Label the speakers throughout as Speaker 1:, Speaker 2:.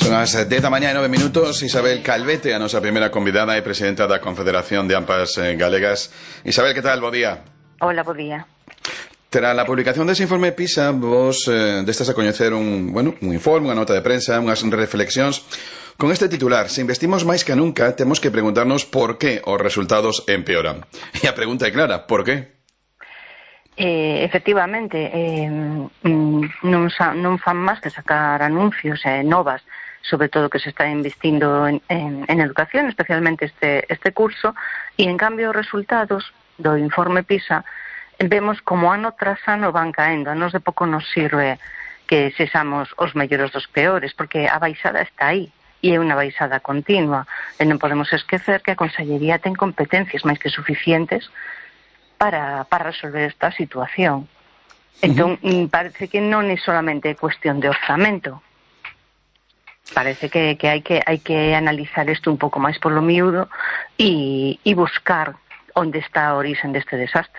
Speaker 1: Son as 10 da mañá e 9 minutos. Isabel Calvete, a nosa primeira convidada e presidenta da Confederación de AMPAs Galegas. Isabel, que tal? Bo día.
Speaker 2: Hola, bo día.
Speaker 1: Tras a publicación dese informe PISA, vos destas a coñecer un informe, unha nota de prensa, unhas reflexións con este titular: se investimos máis que nunca, temos que preguntarnos por que os resultados empeoran. E a pregunta é clara, por que?
Speaker 2: Efectivamente, non fan máis que sacar anuncios novas sobre todo que se está investindo en educación, especialmente este curso, e en cambio os resultados do informe PISA vemos como ano tras ano van caendo. A nos de pouco nos sirve que sexamos os mellores dos peores, porque a baixada está aí, e é unha baixada continua, e non podemos esquecer que a Consellería ten competencias máis que suficientes para resolver esta situación. Entón, parece que non é solamente cuestión de orzamento. Parece que hai que analizar isto un pouco máis polo miúdo e buscar onde está a orixen deste desastre.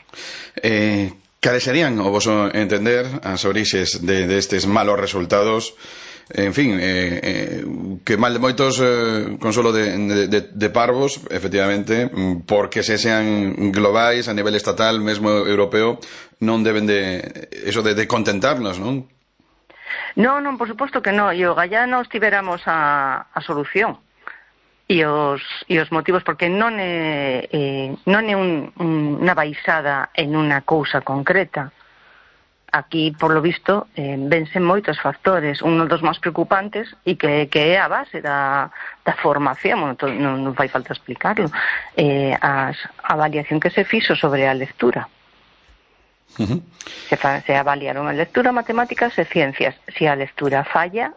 Speaker 1: Cales serían, o voso entender, as orixes destes malos resultados? En fin, que mal de moitos consolo de parvos, efectivamente, porque se sean globais a nivel estatal, mesmo europeo, non deben de contentarnos, non?
Speaker 2: Non, por suposto que non. E o gallá nos tiveramos a solución e os motivos, porque non é unha baixada en unha cousa concreta. Aquí, por lo visto, vense moitos factores. Un dos máis preocupantes e que é a base da formación, non fai falta explicarlo, a avaliación que se fixo sobre a lectura. Se avaliaron a lectura, matemáticas e ciencias. Se a lectura falla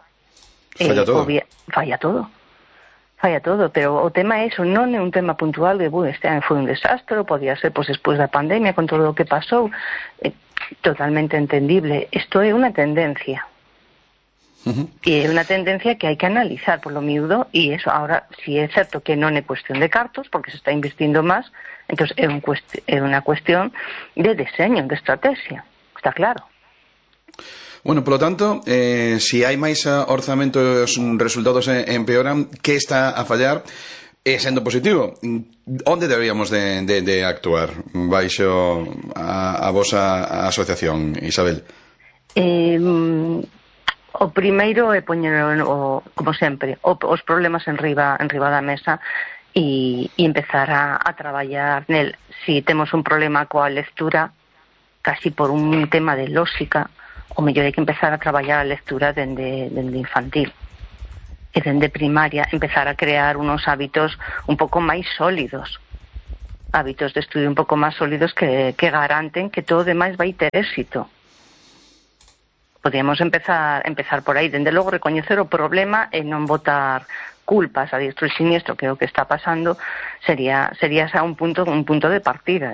Speaker 2: todo, pero o tema é iso, non é un tema puntual de este ano foi un desastre, podía ser despois da pandemia con todo o que pasou, totalmente entendible. Isto é unha tendencia, e é unha tendencia que hai que analizar polo miúdo, e eso, ahora, si é certo que non é cuestión de cartos, porque se está investindo máis, entón é unha cuestión de deseño, de estrategia, está claro.
Speaker 1: Bueno, polo tanto, si hai máis orzamento e os resultados empeoran, que está a fallar? E sendo positivo, onde deberíamos de actuar baixo a vosa asociación, Isabel?
Speaker 2: O primeiro é poñer, como sempre, os problemas en riba da mesa e empezar a traballar nel. Si temos un problema coa lectura, casi por un tema de lógica, o mellor hai que empezar a traballar a lectura dende infantil e dende primaria, empezar a crear unos hábitos un pouco máis sólidos, hábitos de estudio un pouco máis sólidos que garanten que todo demais vai ter éxito. Podríamos empezar por aí, dende logo recoñecer o problema e non botar culpas a diestro e siniestro, que é o que está pasando, sería xa un punto de partida.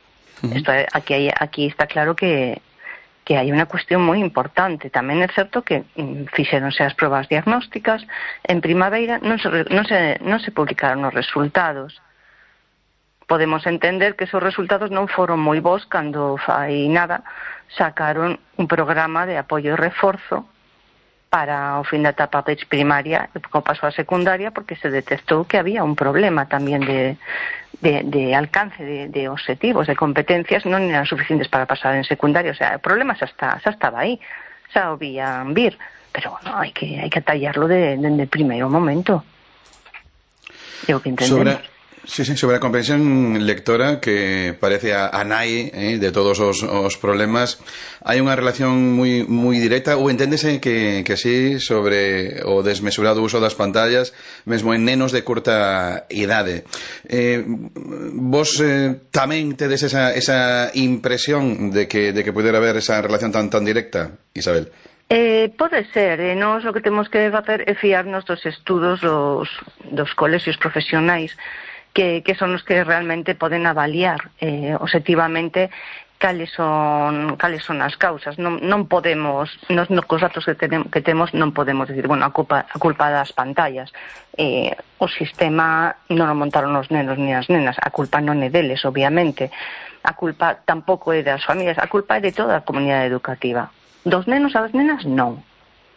Speaker 2: Aquí está claro que hai unha cuestión moi importante. Tamén é certo que fixeronse as probas diagnósticas en primavera, non se publicaron os resultados. Podemos entender que esos resultados non foron moi bons cando fai nada sacaron un programa de apoio e reforzo para o fin da etapa primaria, como pasou a secundaria, porque se detectou que había un problema tamén de alcance de objetivos, de competencias, non eran suficientes para pasar en secundaria. O sea, o problema xa estaba aí, xa o vían vir, pero bueno, hai que atallarlo dende o primeiro momento. É o que entendemos.
Speaker 1: Sobre a comprensión lectora, que parece a nai de todos os problemas, hai unha relación moi directa, ou enténdese que sí, sobre o desmesurado uso das pantallas, mesmo en nenos de curta idade. Vos tamén tedes esa impresión de que pudera haber esa relación tan directa, Isabel?
Speaker 2: Pode ser, nós o que temos que facer é fiarnos dos estudos dos colexios profesionais, que son os que realmente poden avaliar objetivamente cales son as causas. Non podemos, cos datos que temos, non podemos decir, bueno, a culpa das pantallas. O sistema non o montaron os nenos ni as nenas, a culpa non é deles, obviamente. A culpa tampouco é das familias, a culpa é de toda a comunidade educativa. Dos nenos ás nenas, non.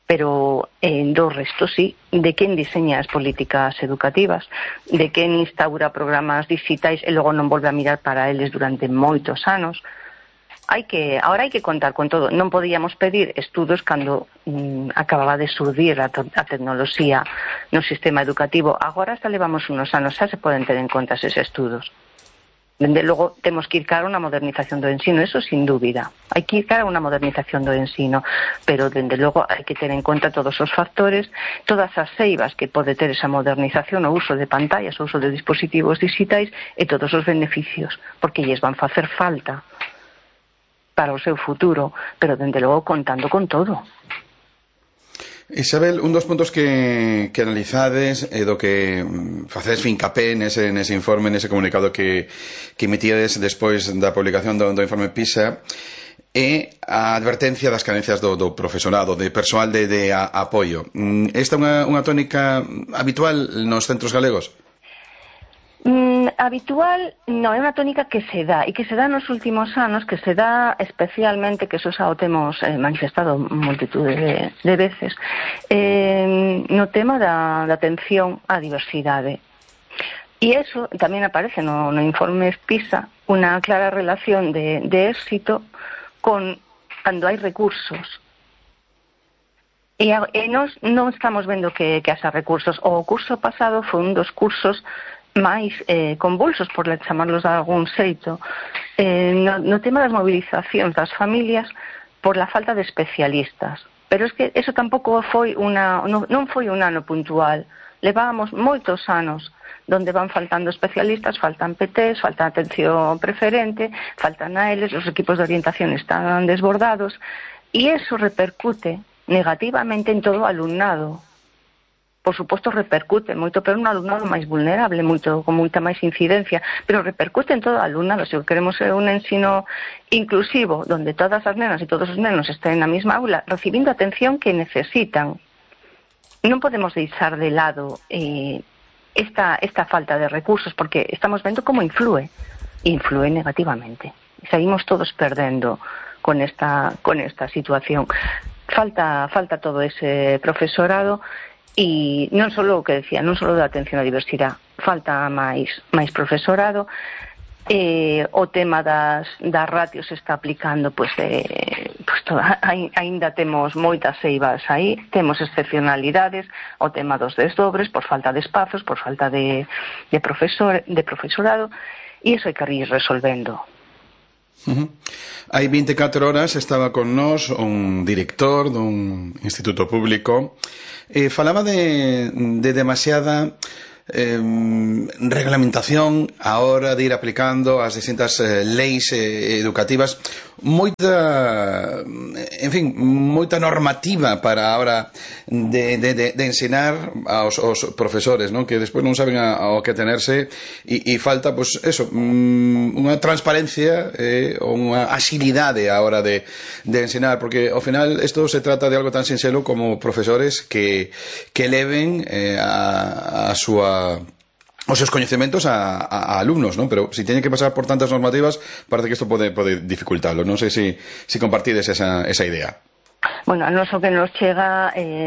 Speaker 2: pero do resto sí, de quen diseña as políticas educativas, de quen instaura programas digitais e logo non volve a mirar para eles durante moitos anos. Ahora hai que contar con todo. Non podíamos pedir estudos cando acababa de surdir a tecnoloxía no sistema educativo. Agora hasta levamos unos anos, xa se poden ter en conta eses estudos. Dende logo, temos que ir cara a unha modernización do ensino, eso sin dúbida. Hai que ir cara a unha modernización do ensino, pero dende logo hai que ter en conta todos os factores, todas as eivas que pode ter esa modernización, o uso de pantallas, o uso de dispositivos digitais e todos os beneficios, porque lles van facer falta para o seu futuro, pero dende logo contando con todo.
Speaker 1: Isabel, un dos puntos que analizades e do que facedes fincapé nese informe, nese comunicado que emitíades despois da publicación do informe PISA, é a advertencia das carencias do profesorado, de persoal de apoio. Esta é unha tónica habitual nos centros galegos?
Speaker 2: Habitual, non, é unha tónica que se dá e que se dá nos últimos anos, que se dá especialmente, que eso xa o temos manifestado multitude de veces, no tema da atención á diversidade. E eso tamén aparece no informe PISA, unha clara relación de éxito con cando hai recursos. E nós non estamos vendo que haxa recursos. O curso pasado foi un dos cursos máis convulsos, por chamarlos de algún xeito, no tema das movilizacións das familias por la falta de especialistas. Pero es que eso tampouco foi non foi un ano puntual. Levábamos moitos anos donde van faltando especialistas, faltan PTs, falta atención preferente, faltan AELs, os equipos de orientación están desbordados, e eso repercute negativamente en todo o alumnado. Por suposto, repercute moito, pero un alumnado máis vulnerable, con moita máis incidencia, pero repercute en todo o alumnado. Se queremos un ensino inclusivo, donde todas as nenas e todos os nenos estén na mesma aula, recibindo a atención que necesitan. Non podemos deixar de lado esta falta de recursos, porque estamos vendo como influe negativamente. Seguimos todos perdendo con esta situación. Falta todo ese profesorado. E non só o que decía, non só da atención á diversidade, falta máis profesorado, o tema das ratios se está aplicando, aínda temos moitas eivas aí, temos excepcionalidades, o tema dos desdobres, por falta de espazos, por falta de profesorado, e iso hai que ir resolvendo.
Speaker 1: Hai 24 horas estaba con nós un director dun instituto público e falaba de demasiada reglamentación a hora de ir aplicando as distintas leis educativas, moita normativa para a hora de ensinar aos profesores, ¿no? Que despois non saben ao que atenerse e falta, pois, eso, unha transparencia ou unha axilidade a hora de ensinar, porque ao final isto se trata de algo tan sinxelo como profesores que eleven os seus coñecementos a alumnos, ¿no? Pero si teñen que pasar por tantas normativas, parece que isto pode dificultalo. Non sei se compartides esa idea.
Speaker 2: Bueno, a nós o que nos chega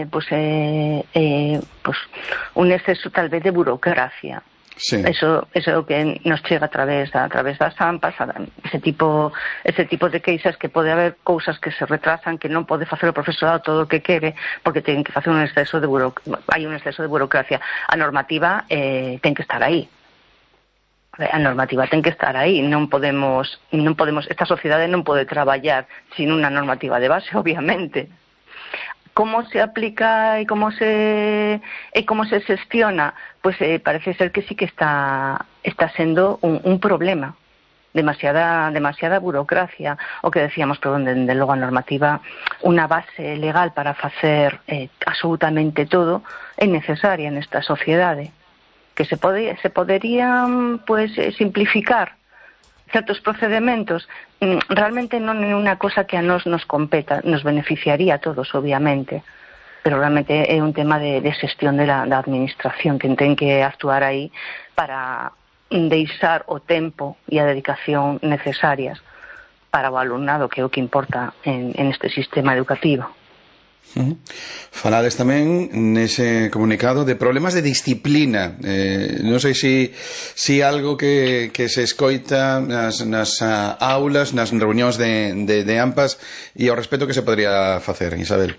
Speaker 2: un exceso tal vez de burocracia. Sí. Eso é o que nos chega a través das AMPAs, ese tipo de queixas, que pode haber cousas que se retrasan, que non pode facer o profesorado todo o que quere, porque ten que facer hai un exceso de burocracia. A normativa ten que estar aí. A normativa ten que estar aí, non podemos, esta sociedade non pode traballar sin unha normativa de base, obviamente. Como se aplica e como se xestiona, pues parece ser que sí que está sendo un problema. Demasiada burocracia, o que decíamos, pero dende logo a normativa, unha base legal para facer absolutamente todo é necesaria nesta sociedade, que se poderían simplificar certos procedementos. Realmente non é unha cosa que a nos competa, nos beneficiaría a todos, obviamente, pero realmente é un tema de xestión da administración, que ten que actuar aí para deixar o tempo e a dedicación necesarias para o alumnado, que é o que importa en este sistema educativo.
Speaker 1: Falades tamén nese comunicado de problemas de disciplina. Non sei si algo que se escoita nas aulas, nas reunións de AMPAs, e ao respecto que se podría facer, Isabel.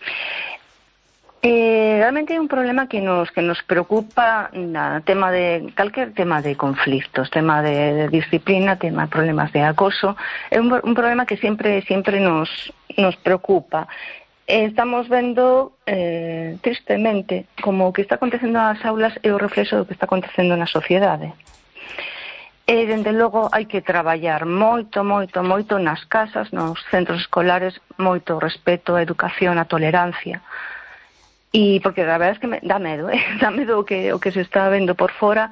Speaker 2: Realmente hai un problema que nos preocupa calquer tema de conflictos, tema de disciplina, tema de problemas de acoso. É un problema que sempre nos preocupa. Estamos vendo tristemente como o que está acontecendo nas aulas é o reflexo do que está acontecendo na sociedade. E, dende logo, hai que traballar moito nas casas, nos centros escolares, moito respeto, a educación, a tolerancia. E porque a verdade é que dá medo, dá medo o que se está vendo por fora,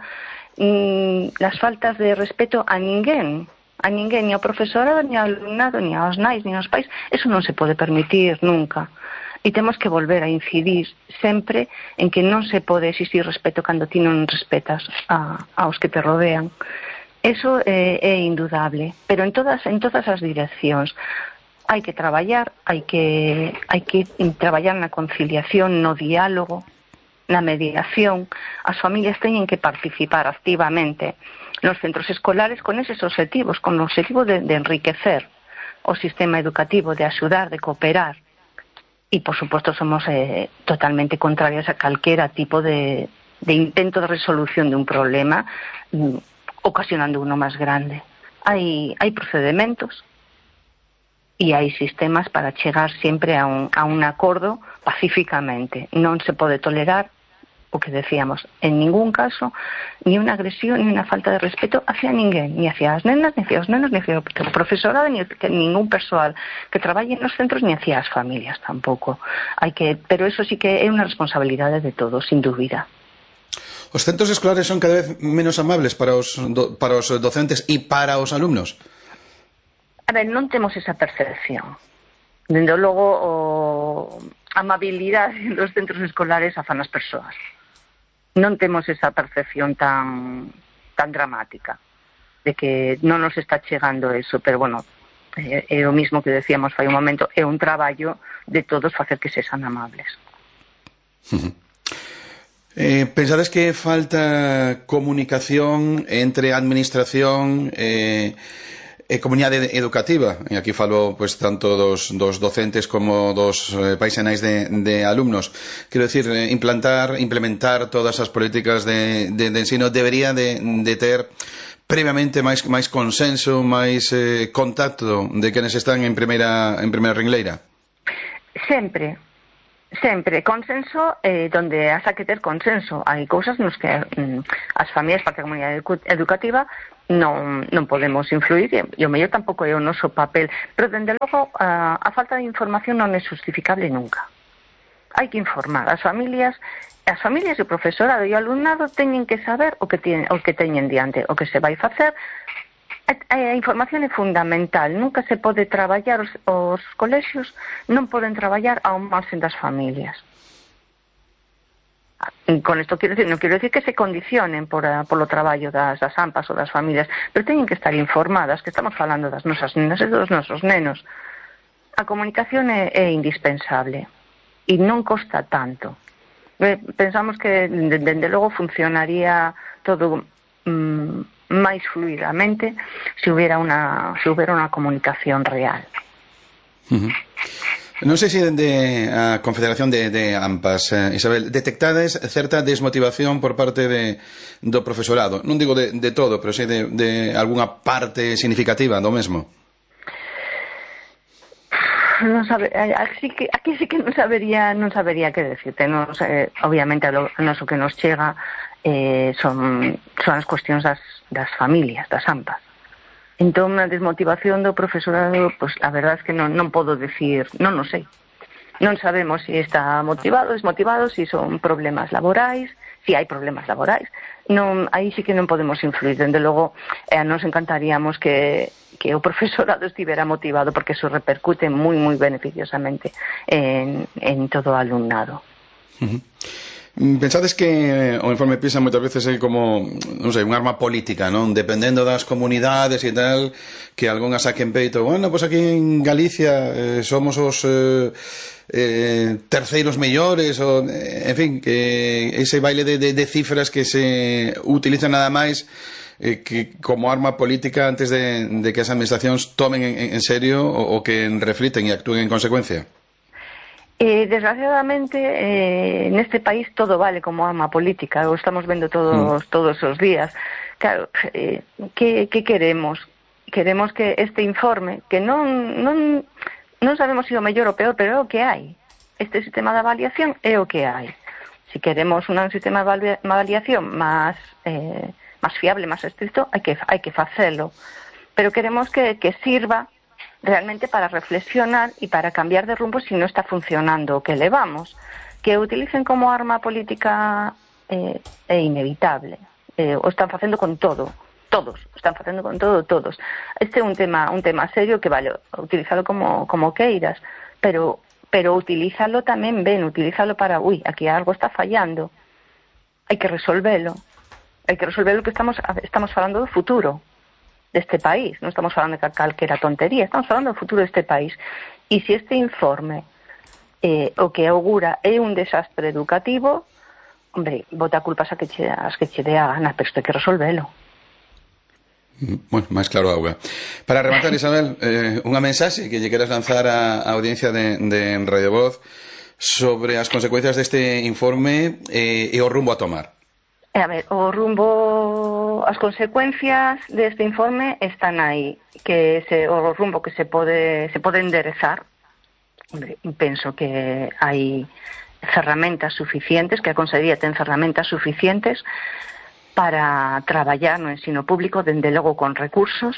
Speaker 2: as faltas de respeto a ninguén, ni ao profesorado, ni ao alumnado, ni aos nais, ni aos pais. Eso non se pode permitir nunca. E temos que volver a incidir sempre en que non se pode existir respeto cando ti non respetas aos que te rodean. Eso é indudable, pero en todas as direccións. Hai que traballar, hai que traballar na conciliación, no diálogo, na mediación. As familias teñen que participar activamente nos centros escolares con eses objetivos, con o objetivo de enriquecer o sistema educativo, de axudar, de cooperar. E, por suposto, somos totalmente contrarias a calquera tipo de intento de resolución de un problema, ocasionando uno máis grande. Hai procedementos e hai sistemas para chegar sempre a un acordo pacíficamente. Non se pode tolerar o que decíamos, en ningún caso, ni unha agresión, ni unha falta de respeto hacia ninguén, ni hacia as nenas, ni hacia os nenos, ni hacia o profesorado, ni hacia ningún persoal que traballe nos centros, ni hacia as familias tampouco. Pero eso sí que é unha responsabilidade de todos, sin dúbida.
Speaker 1: Os centros escolares son cada vez menos amables para os docentes e para os alumnos?
Speaker 2: A ver, non temos esa percepción. Dende logo, a amabilidade dos centros escolares a fan as persoas. Non temos esa percepción tan dramática de que non nos está chegando eso, pero bueno, é o mismo que decíamos fai un momento, é un traballo de todos facer que sexan amables.
Speaker 1: Pensades que falta comunicación entre a administración e comunidade educativa? E aquí falo tanto dos docentes como dos pais e nais de alumnos. Quero decir, implementar todas as políticas de ensino debería de ter previamente máis consenso, máis contacto de quenes están en primeira ringleira. Sempre, consenso donde has que ter consenso. Hai cousas nos que as familias, parte da comunidade educativa, non podemos influir, e o mellor tampouco é o noso papel, pero dende logo a falta de información non é justificable nunca. Hai que informar as familias e o profesorado e o alumnado teñen que saber o que teñen diante, o que se vai facer. A información é fundamental. Nunca se pode traballar, os colexios non poden traballar ao marxen das familias. Con isto non quero decir que se condicionen polo traballo das AMPAs ou das familias, pero teñen que estar informadas, que estamos falando das nosas nenas e dos nosos nenos. A comunicación é indispensable e non costa tanto. Pensamos que dende logo funcionaría todo máis fluidamente se houbera unha comunicación real. Non sei se dende a Confederación de AMPAs, Isabel, detectades certa desmotivación por parte do profesorado, non digo de todo, pero sei de algunha parte significativa do mesmo.
Speaker 2: Aquí sí que non sabería que decirte. Obviamente o que nos chega son as cuestións das familias, das AMPAs. Entón, a desmotivación do profesorado, a verdade é que non podo decir, non o sei. Non sabemos se está motivado, desmotivado, se son problemas laborais, se hai problemas laborais. Aí sí que non podemos influir. Dende logo, nos encantaríamos que o profesorado estivera motivado, porque eso repercute moi, moi beneficiosamente en todo o alumnado.
Speaker 1: Pensades que o informe PISA moitas veces é como, non sei, unha arma política, non? Dependendo das comunidades e tal, que algunhas saquen peito. Bueno, pois aquí en Galicia somos os terceiros mellores, ou, en fin, que ese baile de cifras que se utilizan nada máis que como arma política antes de que as administracións tomen en serio o que refliten e actúen en consecuencia.
Speaker 2: Desgraciadamente, neste país todo vale como arma política, o estamos vendo todos os días. Claro, que queremos? Queremos que este informe, que non sabemos se é o mellor ou peor, pero é o que hai. Este sistema de avaliación é o que hai. Se queremos un sistema de avaliación máis fiable, máis estricto, hai que facelo. Pero queremos que sirva realmente para reflexionar y para cambiar de rumbo si no está funcionando o que levamos. Que utilicen como arma política é inevitable. O están facendo con todo. Todos. Están facendo con todo, todos. Este é un tema serio que vale utilizalo como queiras, pero utilízalo tamén ben, utilízalo para, aquí algo está fallando. Hai que resolvelo. Hai que resolvelo que estamos falando do futuro deste país, non estamos falando de calquera tontería, estamos falando do futuro deste país. E se este informe o que augura é un desastre educativo, hombre, bota culpas as que che dé a gana, pero isto hai que resolvelo.
Speaker 1: Bueno, máis claro auga. Para rematar, Isabel, unha mensaxe que lle queras lanzar á audiencia de Radio Voz sobre as consecuencias deste informe e o rumbo a tomar.
Speaker 2: A ver, as consecuencias deste informe están aí, o rumbo que se pode enderezar. Hombre, penso que hai ferramentas suficientes, que a Consellería ten ferramentas suficientes para traballar no ensino público, dende logo con recursos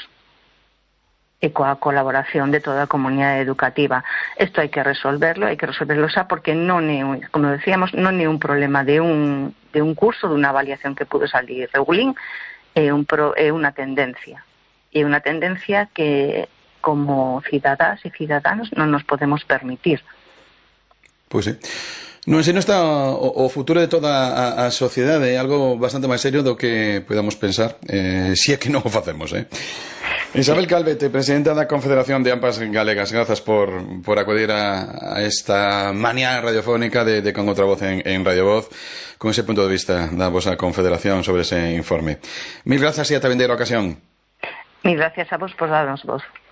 Speaker 2: e coa colaboración de toda a comunidade educativa. Isto hai que resolverlo xa, porque non é, como decíamos, non é un problema de un curso, de unha avaliación que pudo salir regulín, é unha tendencia. É unha tendencia que, como cidadás e cidadáns, non nos podemos permitir.
Speaker 1: Pois sí. No ensino está o futuro de toda a sociedade, é algo bastante máis serio do que podamos pensar, se é que non o facemos, Isabel Calvete, presidenta da Confederación de AMPAs Galegas, grazas por acudir a esta mañá radiofónica de Con Outra Voz en Radio Voz, con ese punto de vista da vosa Confederación sobre ese informe. Mil grazas e ata vindeira ocasión.
Speaker 2: Mil gracias a vos por darnos voz.